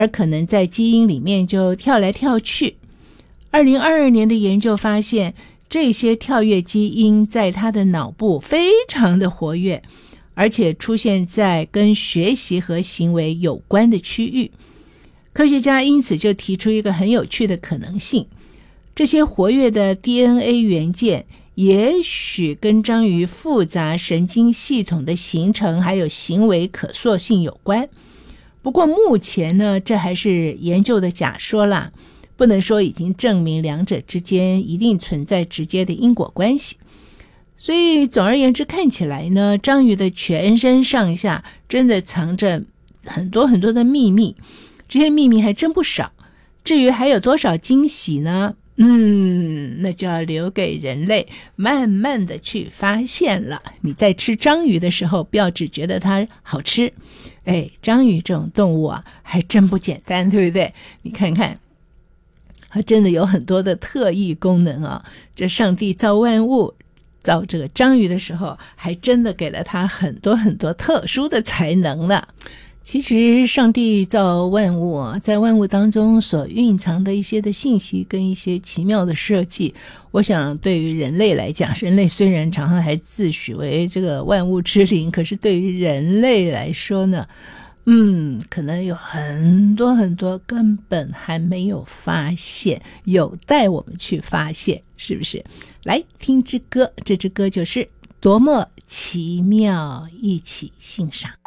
而可能在基因里面就跳来跳去。2022年的研究发现，这些跳跃基因在他的脑部非常的活跃，而且出现在跟学习和行为有关的区域。科学家因此就提出一个很有趣的可能性，这些活跃的 DNA 元件也许跟章鱼复杂神经系统的形成还有行为可塑性有关。不过目前呢，这还是研究的假说啦，不能说已经证明两者之间一定存在直接的因果关系。所以总而言之，看起来呢，章鱼的全身上下真的藏着很多很多的秘密，这些秘密还真不少。至于还有多少惊喜呢？那就要留给人类慢慢的去发现了。你在吃章鱼的时候，不要只觉得它好吃，章鱼这种动物啊，还真不简单，对不对？你看看，它真的有很多的特异功能啊！这上帝造万物，造这个章鱼的时候，还真的给了它很多很多特殊的才能呢。其实上帝造万物啊，在万物当中所蕴藏的一些的信息跟一些奇妙的设计，我想对于人类来讲，人类虽然常常还自诩为这个万物之灵，可是对于人类来说呢，可能有很多很多根本还没有发现，有待我们去发现，是不是？来听支歌，这支歌就是多么奇妙，一起欣赏。